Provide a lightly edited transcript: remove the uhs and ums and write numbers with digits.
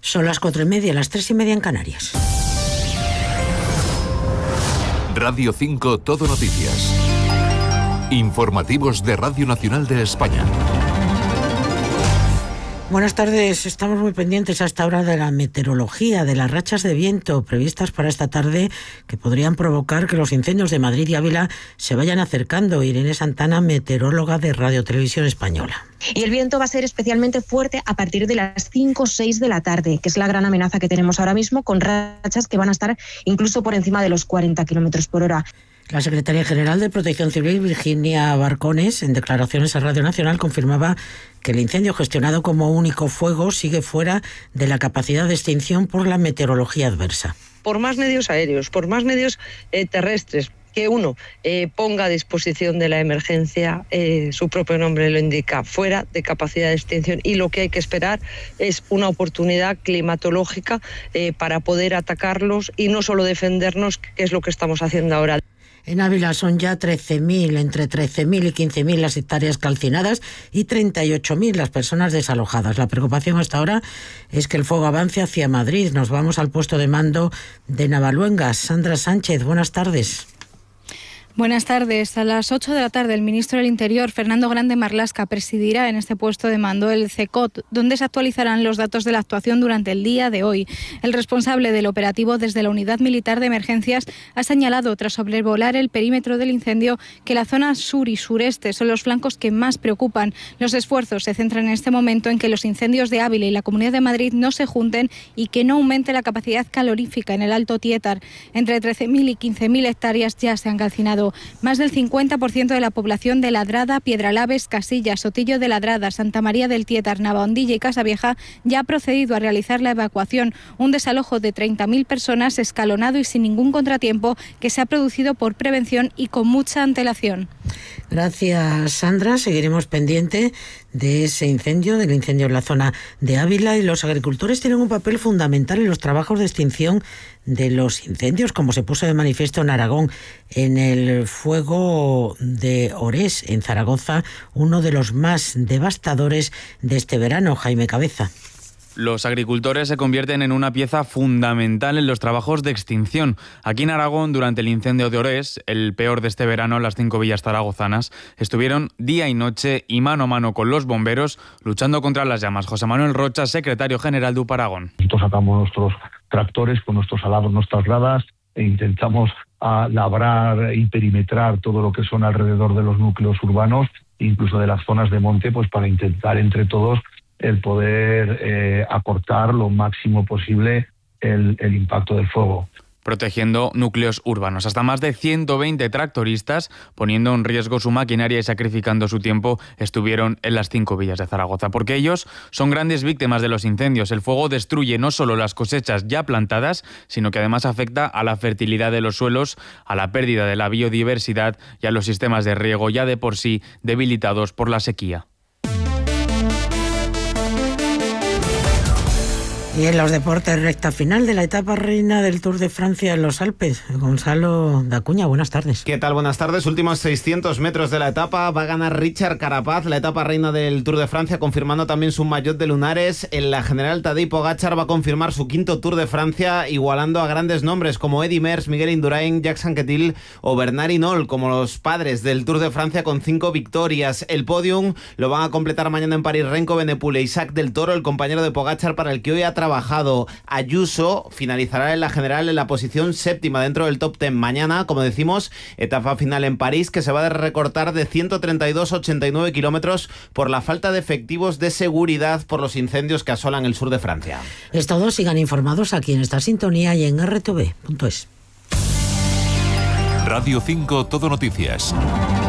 Son las 4:30, las 3:30 en Canarias. Radio 5 Todo Noticias. Informativos de Radio Nacional de España. Buenas tardes, estamos muy pendientes a esta hora de la meteorología, de las rachas de viento previstas para esta tarde que podrían provocar que los incendios de Madrid y Ávila se vayan acercando. Irene Santana, meteoróloga de Radio Televisión Española. Y el viento va a ser especialmente fuerte a partir de las 5 o 6 de la tarde, que es la gran amenaza que tenemos ahora mismo, con rachas que van a estar incluso por encima de los 40 kilómetros por hora. La secretaria general de Protección Civil, Virginia Barcones, en declaraciones a Radio Nacional, confirmaba que el incendio gestionado como único fuego sigue fuera de la capacidad de extinción por la meteorología adversa. Por más medios aéreos, por más medios terrestres, que uno ponga a disposición de la emergencia, su propio nombre lo indica, fuera de capacidad de extinción, y lo que hay que esperar es una oportunidad climatológica para poder atacarlos y no solo defendernos, que es lo que estamos haciendo ahora. En Ávila son ya 13.000, entre 13.000 y 15.000 las hectáreas calcinadas y 38.000 las personas desalojadas. La preocupación hasta ahora es que el fuego avance hacia Madrid. Nos vamos al puesto de mando de Navaluengas. Sandra Sánchez, buenas tardes. Buenas tardes. A las 8 de la tarde, el ministro del Interior, Fernando Grande Marlaska, presidirá en este puesto de mando el CECOT, donde se actualizarán los datos de la actuación durante el día de hoy. El responsable del operativo desde la Unidad Militar de Emergencias ha señalado, tras sobrevolar el perímetro del incendio, que la zona sur y sureste son los flancos que más preocupan. Los esfuerzos se centran en este momento en que los incendios de Ávila y la Comunidad de Madrid no se junten y que no aumente la capacidad calorífica en el Alto Tietar. Entre 13.000 y 15.000 hectáreas ya se han calcinado. Más del 50% de la población de Ladrada, Piedralaves, Casillas, Sotillo de Ladrada, Santa María del Tietar, Navahondilla y Casavieja ya ha procedido a realizar la evacuación. Un desalojo de 30.000 personas escalonado y sin ningún contratiempo, que se ha producido por prevención y con mucha antelación. Gracias, Sandra. Seguiremos pendiente de ese incendio, del incendio en la zona de Ávila, y los agricultores tienen un papel fundamental en los trabajos de extinción de los incendios, como se puso de manifiesto en Aragón, en el fuego de Orés, en Zaragoza, uno de los más devastadores de este verano. Jaime Cabeza. Los agricultores se convierten en una pieza fundamental en los trabajos de extinción. Aquí en Aragón, durante el incendio de Orés, el peor de este verano, las 5 villas zaragozanas estuvieron día y noche y mano a mano con los bomberos luchando contra las llamas. José Manuel Rocha, secretario general de UPAragón. Nosotros sacamos nuestros tractores con nuestros alados, nuestras gradas, e intentamos labrar y perimetrar todo lo que son alrededor de los núcleos urbanos, incluso de las zonas de monte, pues para intentar entre todos el poder acortar lo máximo posible el impacto del fuego. Protegiendo núcleos urbanos. Hasta más de 120 tractoristas, poniendo en riesgo su maquinaria y sacrificando su tiempo, estuvieron en las 5 villas de Zaragoza. Porque ellos son grandes víctimas de los incendios. El fuego destruye no solo las cosechas ya plantadas, sino que además afecta a la fertilidad de los suelos, a la pérdida de la biodiversidad y a los sistemas de riego ya de por sí debilitados por la sequía. Y en los deportes, recta final de la etapa reina del Tour de Francia en los Alpes. Gonzalo Dacuña, buenas tardes. ¿Qué tal? Buenas tardes. Últimos 600 metros de la etapa. Va a ganar Richard Carapaz, la etapa reina del Tour de Francia, confirmando también su maillot de lunares. En la general, Tadej Pogačar va a confirmar su 5º Tour de Francia, igualando a grandes nombres como Eddy Merckx, Miguel Indurain, Jacques Anquetil o Bernard Hinault, como los padres del Tour de Francia, con 5 victorias. El podium lo van a completar mañana en París Renko Benepul e Isaac del Toro, el compañero de Pogačar, para el que hoy ha trabajado. Ayuso finalizará en la general en la posición 7ª dentro del top 10 mañana, como decimos, etapa final en París, que se va a recortar de 132,89 kilómetros por la falta de efectivos de seguridad por los incendios que asolan el sur de Francia. Es todo, sigan informados aquí en esta sintonía y en rtv.es. Radio 5 Todo Noticias.